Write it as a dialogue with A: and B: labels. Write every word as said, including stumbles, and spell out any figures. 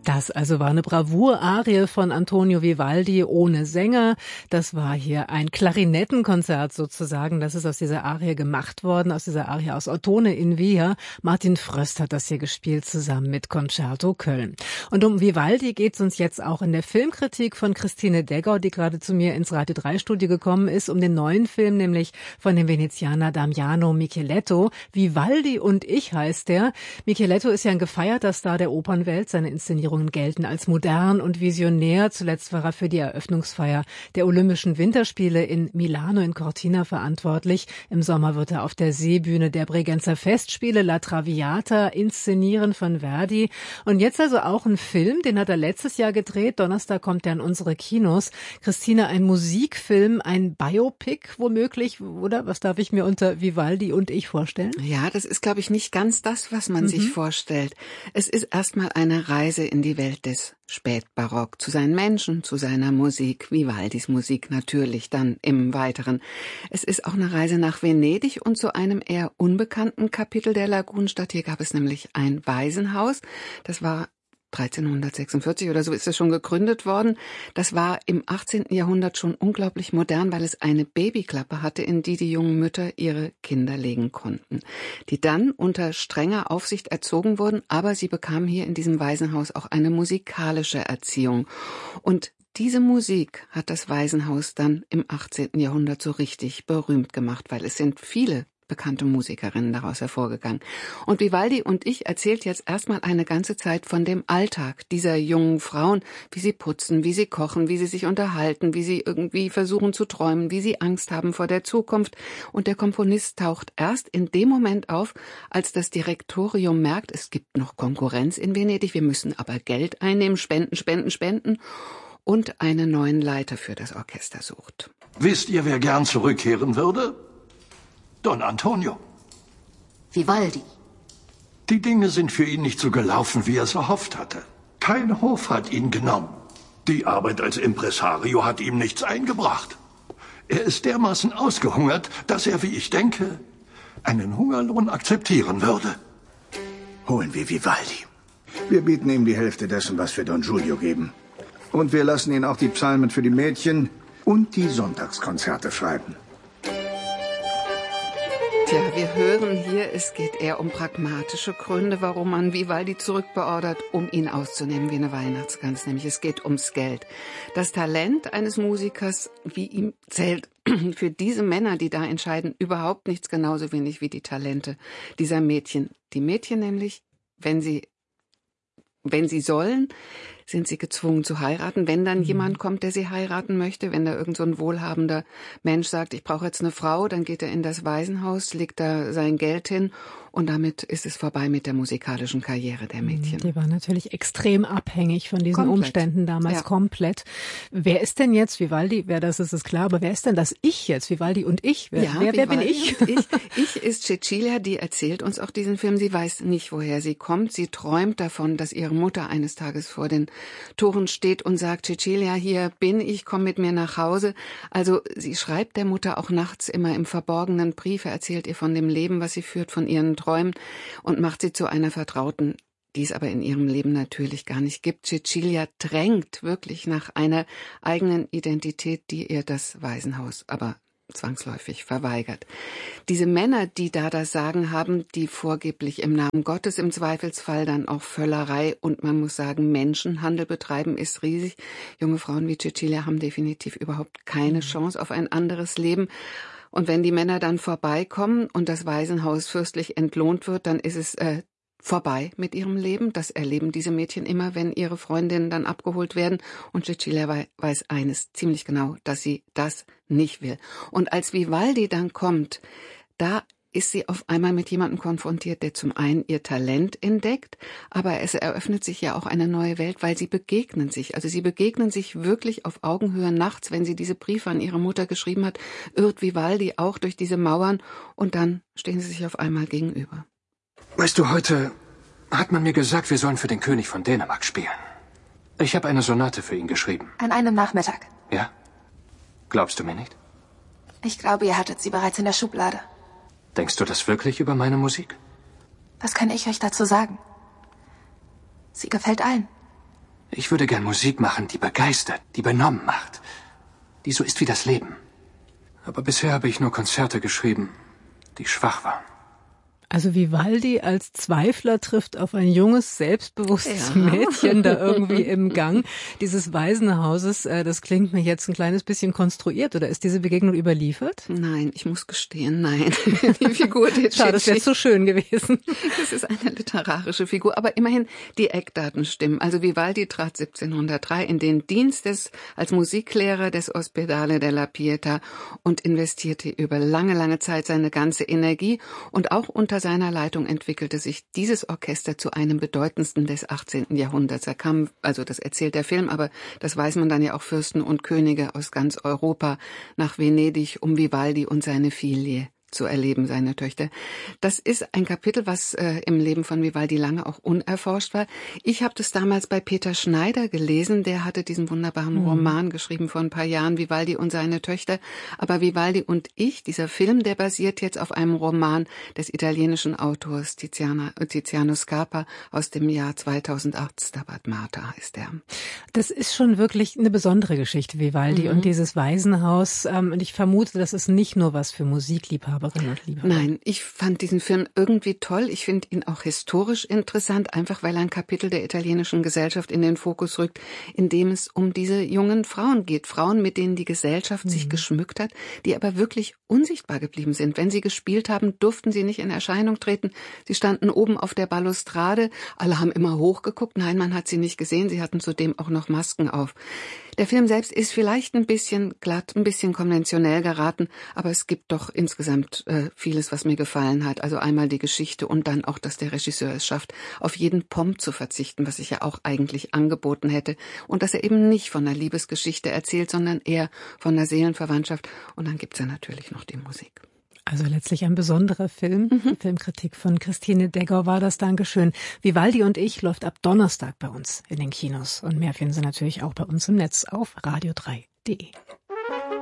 A: Das also war eine Bravour-Arie von Antonio Vivaldi ohne Sänger. Das war hier ein Klarinettenkonzert sozusagen. Das ist aus dieser Arie gemacht worden, aus dieser Arie aus Ottone in Via. Martin Fröst hat das hier gespielt, zusammen mit Concerto Köln. Und um Vivaldi geht es uns jetzt auch in der Filmkritik von Christine Deggau, die gerade zu mir ins Radio drei Studio gekommen ist, um den neuen Film, nämlich von dem Venezianer Damiano Micheletto. Vivaldi und ich heißt der. Micheletto ist ja ein gefeierter Star der Opernwelt. Seine Inszenierungen gelten als modern und visionär. Zuletzt war er für die Eröffnungsfeier der Olympischen Winterspiele in Milano in Cortina verantwortlich. Im Sommer wird er auf der Seebühne der Bregenzer Festspiele La Traviata inszenieren von Verdi. Und jetzt also auch ein Film, den hat er letztes Jahr gedreht. Donnerstag kommt er in unsere Kinos. Christine, ein Musikfilm, ein Biopic womöglich, oder? Was darf ich mir unter Vivaldi und ich vorstellen?
B: Ja, das ist, glaube ich, nicht ganz das, was man mhm. sich vorstellt. Es ist erstmal eine Reise in die Welt des Spätbarock, zu seinen Menschen, zu seiner Musik, Vivaldis Musik natürlich dann im Weiteren. Es ist auch eine Reise nach Venedig und zu einem eher unbekannten Kapitel der Lagunenstadt. Hier gab es nämlich ein Waisenhaus, das war dreizehnhundertsechsundvierzig oder so ist es schon gegründet worden. Das war im achtzehnten Jahrhundert schon unglaublich modern, weil es eine Babyklappe hatte, in die die jungen Mütter ihre Kinder legen konnten, die dann unter strenger Aufsicht erzogen wurden, aber sie bekamen hier in diesem Waisenhaus auch eine musikalische Erziehung. Und diese Musik hat das Waisenhaus dann im achtzehnten Jahrhundert so richtig berühmt gemacht, weil es sind viele bekannte Musikerinnen daraus hervorgegangen. Und Vivaldi und ich erzählt jetzt erstmal eine ganze Zeit von dem Alltag dieser jungen Frauen, wie sie putzen, wie sie kochen, wie sie sich unterhalten, wie sie irgendwie versuchen zu träumen, wie sie Angst haben vor der Zukunft. Und der Komponist taucht erst in dem Moment auf, als das Direktorium merkt, es gibt noch Konkurrenz in Venedig, wir müssen aber Geld einnehmen, spenden, spenden, spenden und einen neuen Leiter für das Orchester sucht.
C: Wisst ihr, wer gern zurückkehren würde? Don Antonio.
D: Vivaldi.
C: Die Dinge sind für ihn nicht so gelaufen, wie er es erhofft hatte. Kein Hof hat ihn genommen. Die Arbeit als Impresario hat ihm nichts eingebracht. Er ist dermaßen ausgehungert, dass er, wie ich denke, einen Hungerlohn akzeptieren würde.
E: Holen wir Vivaldi. Wir bieten ihm die Hälfte dessen, was wir Don Giulio geben. Und wir lassen ihn auch die Psalmen für die Mädchen und die Sonntagskonzerte schreiben.
B: Tja, wir hören hier, es geht eher um pragmatische Gründe, warum man Vivaldi zurückbeordert, um ihn auszunehmen wie eine Weihnachtsgans. Nämlich es geht ums Geld. Das Talent eines Musikers, wie ihm zählt für diese Männer, die da entscheiden, überhaupt nichts, genauso wenig wie die Talente dieser Mädchen. Die Mädchen nämlich, wenn sie, wenn sie sollen, sind sie gezwungen zu heiraten, wenn dann mhm. jemand kommt, der sie heiraten möchte. Wenn da irgend so ein wohlhabender Mensch sagt, ich brauche jetzt eine Frau, dann geht er in das Waisenhaus, legt da sein Geld hin und damit ist es vorbei mit der musikalischen Karriere der Mädchen.
A: Die war natürlich extrem abhängig von diesen
B: komplett.
A: Umständen damals, ja. komplett. Wer ist denn jetzt Vivaldi? Wer das ist, ist klar, aber wer ist denn das Ich jetzt? Vivaldi und ich? Wer,
B: ja,
A: wer, wer bin ich?
B: ich? Ich ist Cecilia, die erzählt uns auch diesen Film. Sie weiß nicht, woher sie kommt. Sie träumt davon, dass ihre Mutter eines Tages vor den Toren steht und sagt, Cecilia, hier bin ich, komm mit mir nach Hause. Also sie schreibt der Mutter auch nachts immer im Verborgenen Briefe, erzählt ihr von dem Leben, was sie führt, von ihren Träumen und macht sie zu einer Vertrauten, die es aber in ihrem Leben natürlich gar nicht gibt. Cecilia drängt wirklich nach einer eigenen Identität, die ihr das Waisenhaus aber zwangsläufig verweigert. Diese Männer, die da das Sagen haben, die vorgeblich im Namen Gottes im Zweifelsfall dann auch Völlerei und man muss sagen, Menschenhandel betreiben, ist riesig. Junge Frauen wie Cecilia haben definitiv überhaupt keine Chance auf ein anderes Leben. Und wenn die Männer dann vorbeikommen und das Waisenhaus fürstlich entlohnt wird, dann ist es äh, vorbei mit ihrem Leben. Das erleben diese Mädchen immer, wenn ihre Freundinnen dann abgeholt werden. Und Cecilia weiß eines ziemlich genau, dass sie das nicht will. Und als Vivaldi dann kommt, da ist sie auf einmal mit jemandem konfrontiert, der zum einen ihr Talent entdeckt, aber es eröffnet sich ja auch eine neue Welt, weil sie begegnen sich. Also sie begegnen sich wirklich auf Augenhöhe nachts, wenn sie diese Briefe an ihre Mutter geschrieben hat, irrt Vivaldi auch durch diese Mauern und dann stehen sie sich auf einmal gegenüber.
F: Weißt du, heute hat man mir gesagt, wir sollen für den König von Dänemark spielen. Ich habe eine Sonate für ihn geschrieben.
D: An einem Nachmittag.
F: Ja? Glaubst du mir nicht?
D: Ich glaube, ihr hattet sie bereits in der Schublade.
F: Denkst du das wirklich über meine Musik?
D: Was kann ich euch dazu sagen? Sie gefällt allen.
F: Ich würde gern Musik machen, die begeistert, die benommen macht, die so ist wie das Leben. Aber bisher habe ich nur Konzerte geschrieben, die schwach waren.
A: Also Vivaldi als Zweifler trifft auf ein junges, selbstbewusstes ja. Mädchen da irgendwie im Gang dieses Waisenhauses. Das klingt mir jetzt ein kleines bisschen konstruiert. Oder ist diese Begegnung überliefert?
B: Nein, ich muss gestehen, nein. Die Figur der
A: Schade, das wäre so schön gewesen.
B: Das ist eine literarische Figur, aber immerhin die Eckdaten stimmen. Also Vivaldi trat siebzehnhundertdrei in den Dienst des, als Musiklehrer des Ospedale della Pietà und investierte über lange, lange Zeit seine ganze Energie und auch unter seiner Leitung entwickelte sich dieses Orchester zu einem bedeutendsten des achtzehnten Jahrhunderts. Er kam, also das erzählt der Film, aber das weiß man dann ja auch, Fürsten und Könige aus ganz Europa nach Venedig, um Vivaldi und seine Filie zu erleben, seine Töchter. Das ist ein Kapitel, was äh, im Leben von Vivaldi lange auch unerforscht war. Ich habe das damals bei Peter Schneider gelesen, der hatte diesen wunderbaren mhm. Roman geschrieben vor ein paar Jahren, Vivaldi und seine Töchter. Aber Vivaldi und ich, dieser Film, der basiert jetzt auf einem Roman des italienischen Autors Tiziana, Tiziano Scarpa aus dem Jahr zweitausendacht. Stabat Mater heißt der.
A: Das ist schon wirklich eine besondere Geschichte, Vivaldi mhm. und dieses Waisenhaus. Ähm, und ich vermute, das ist nicht nur was für Musikliebhaber.
B: Nein, ich fand diesen Film irgendwie toll. Ich finde ihn auch historisch interessant, einfach weil er ein Kapitel der italienischen Gesellschaft in den Fokus rückt, in dem es um diese jungen Frauen geht. Frauen, mit denen die Gesellschaft mhm. sich geschmückt hat, die aber wirklich unsichtbar geblieben sind. Wenn sie gespielt haben, durften sie nicht in Erscheinung treten. Sie standen oben auf der Balustrade. Alle haben immer hochgeguckt. Nein, man hat sie nicht gesehen. Sie hatten zudem auch noch Masken auf. Der Film selbst ist vielleicht ein bisschen glatt, ein bisschen konventionell geraten, aber es gibt doch insgesamt äh, vieles, was mir gefallen hat. Also einmal die Geschichte und dann auch, dass der Regisseur es schafft, auf jeden Pomp zu verzichten, was ich ja auch eigentlich angeboten hätte. Und dass er eben nicht von einer Liebesgeschichte erzählt, sondern eher von einer Seelenverwandtschaft. Und dann gibt's ja natürlich noch die Musik.
A: Also letztlich ein besonderer Film. Mhm. Filmkritik von Christine Degger war das. Dankeschön. Vivaldi und ich läuft ab Donnerstag bei uns in den Kinos. Und mehr finden Sie natürlich auch bei uns im Netz auf radio drei punkt de.